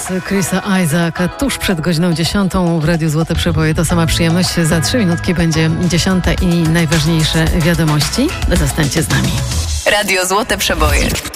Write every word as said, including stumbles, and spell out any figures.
Chrisa Isaaca tuż przed godziną dziesiątą w Radiu Złote Przeboje. To sama przyjemność. Za trzy minutki będzie dziesiąta i najważniejsze wiadomości. Zostańcie z nami. Radio Złote Przeboje.